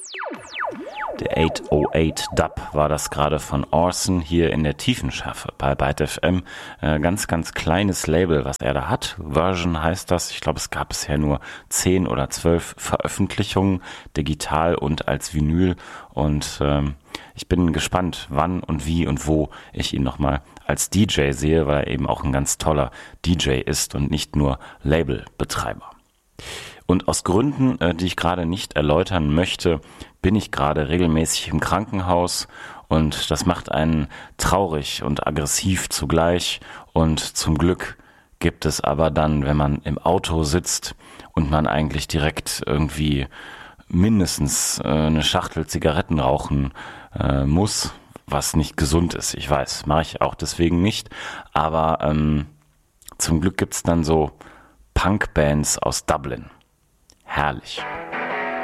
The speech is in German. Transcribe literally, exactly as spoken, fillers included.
Der achthundertacht Dub war das gerade von Orson hier in der Tiefenschärfe bei Byte F M. Äh, ganz, ganz kleines Label, was er da hat. Version heißt das. Ich glaube, es gab bisher nur zehn oder zwölf Veröffentlichungen, digital und als Vinyl. Und ähm, ich bin gespannt, wann und wie und wo ich ihn nochmal als D J sehe, weil er eben auch ein ganz toller D J ist und nicht nur Labelbetreiber. Und aus Gründen, äh, die ich gerade nicht erläutern möchte, bin ich gerade regelmäßig im Krankenhaus und das macht einen traurig und aggressiv zugleich. Und zum Glück gibt es aber dann, wenn man im Auto sitzt und man eigentlich direkt irgendwie mindestens äh, eine Schachtel Zigaretten rauchen äh, muss, was nicht gesund ist. Ich weiß, mache ich auch deswegen nicht. Aber ähm, zum Glück gibt es dann so Punkbands aus Dublin. Herrlich.